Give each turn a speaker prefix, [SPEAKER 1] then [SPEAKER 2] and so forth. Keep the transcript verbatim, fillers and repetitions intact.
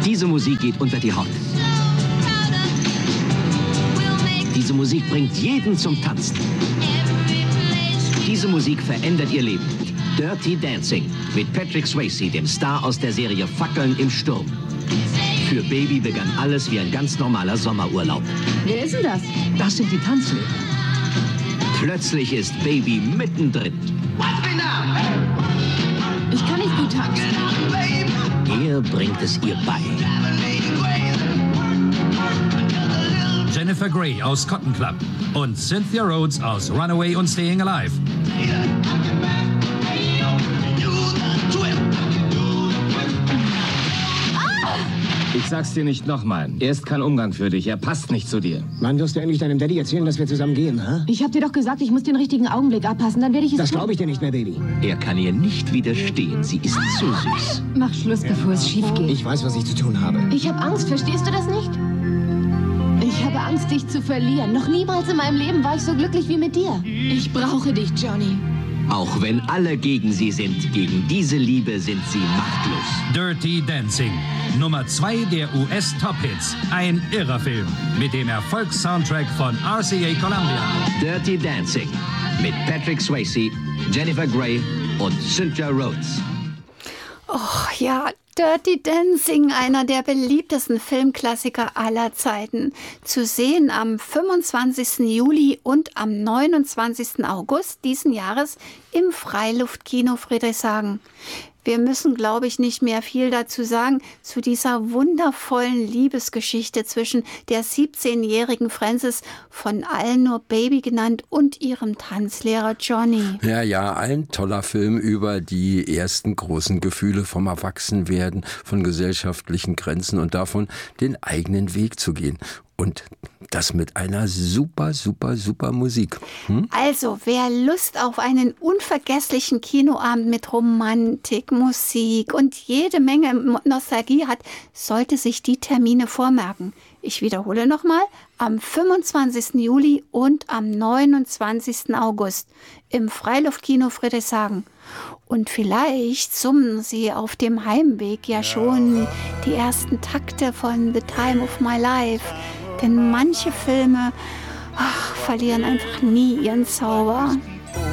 [SPEAKER 1] Diese Musik geht unter die Haut. Diese Musik bringt jeden zum Tanzen. Diese Musik verändert ihr Leben. Dirty Dancing mit Patrick Swayze, dem Star aus der Serie Fackeln im Sturm. Für Baby begann alles wie ein ganz normaler Sommerurlaub.
[SPEAKER 2] Wer ist denn das?
[SPEAKER 1] Das sind die Tanzlehrer. Plötzlich ist Baby mittendrin.
[SPEAKER 2] Ich kann nicht gut tanzen.
[SPEAKER 1] Er bringt es ihr bei.
[SPEAKER 3] Jennifer Grey aus Cotton Club und Cynthia Rhodes aus Runaway und Staying Alive.
[SPEAKER 4] Ich sag's dir nicht nochmal. Er ist kein Umgang für dich. Er passt nicht zu dir.
[SPEAKER 5] Wann wirst du endlich deinem Daddy erzählen, dass wir zusammen gehen, hä?
[SPEAKER 2] Ich hab dir doch gesagt, ich muss den richtigen Augenblick abpassen, dann werde ich es
[SPEAKER 5] Das
[SPEAKER 2] tun.
[SPEAKER 5] glaube ich dir nicht mehr, Baby.
[SPEAKER 1] Er kann ihr nicht widerstehen. Sie ist zu süß.
[SPEAKER 2] Mach Schluss, bevor es schief geht.
[SPEAKER 5] Ich weiß, was ich zu tun habe.
[SPEAKER 2] Ich habe Angst, verstehst du das nicht? Ich habe Angst, dich zu verlieren. Noch niemals in meinem Leben war ich so glücklich wie mit dir. Ich brauche dich, Johnny.
[SPEAKER 1] Auch wenn alle gegen sie sind, gegen diese Liebe sind sie machtlos.
[SPEAKER 3] Dirty Dancing, Nummer zwei der U S-Top-Hits. Ein irrer Film mit dem Erfolgssoundtrack von R C A Columbia.
[SPEAKER 1] Dirty Dancing mit Patrick Swayze, Jennifer Grey und Cynthia Rhodes.
[SPEAKER 6] Oh ja, Dirty Dancing, einer der beliebtesten Filmklassiker aller Zeiten. Zu sehen am fünfundzwanzigsten Juli und am neunundzwanzigsten August diesen Jahres im Freiluftkino Friedrichshagen. Wir müssen, glaube ich, nicht mehr viel dazu sagen, zu dieser wundervollen Liebesgeschichte zwischen der siebzehnjährigen Frances, von allen nur Baby genannt, und ihrem Tanzlehrer Johnny.
[SPEAKER 7] Ja, ja, ein toller Film über die ersten großen Gefühle vom Erwachsenwerden, von gesellschaftlichen Grenzen und davon, den eigenen Weg zu gehen. Und das mit einer super, super, super Musik. Hm?
[SPEAKER 6] Also, wer Lust auf einen unvergesslichen Kinoabend mit Romantik, Musik und jede Menge Nostalgie hat, sollte sich die Termine vormerken. Ich wiederhole nochmal, am fünfundzwanzigsten Juli und am neunundzwanzigsten August im Freiluftkino Friedrichshagen. Und vielleicht summen Sie auf dem Heimweg ja schon die ersten Takte von The Time of My Life. Denn manche Filme ach, verlieren einfach nie ihren Zauber.